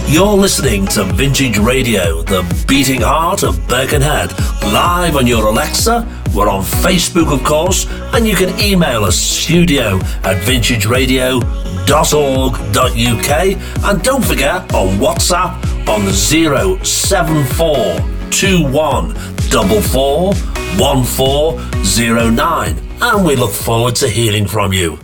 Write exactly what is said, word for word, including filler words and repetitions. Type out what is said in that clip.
You're listening to Vintage Radio, the beating heart of Birkenhead, live on your Alexa. We're on Facebook, of course, and you can email us studio at vintage radio dot org dot U K, and don't forget on WhatsApp on zero seven four two one four four one four zero nine, and we look forward to hearing from you.